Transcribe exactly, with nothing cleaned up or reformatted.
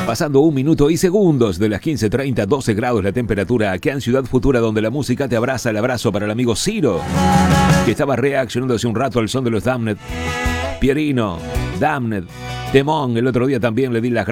Pasando un minuto y segundos de las quince treinta, doce grados la temperatura acá en Ciudad Futura, donde la música te abraza. El abrazo para el amigo Ciro, que estaba reaccionando hace un rato al son de los Damned. Pierino, Damned, Temón. El otro día también le di las